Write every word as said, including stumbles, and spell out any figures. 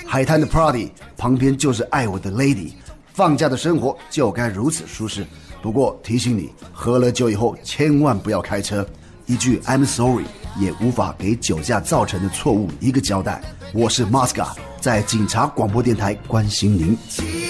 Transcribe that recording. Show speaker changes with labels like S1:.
S1: 海滩的 party 旁边就是爱我的 lady， 放假的生活就该如此舒适。不过提醒你，喝了酒以后千万不要开车。一句 I'm sorry 也无法给酒驾造成的错误一个交代。我是 Mosca， 在警察广播电台关心您。